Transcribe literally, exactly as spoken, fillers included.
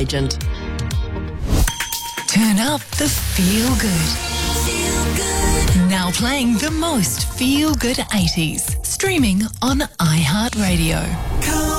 agent. Turn up the feel good. Feel good. Now playing the most feel good eighties. Streaming on iHeartRadio. Come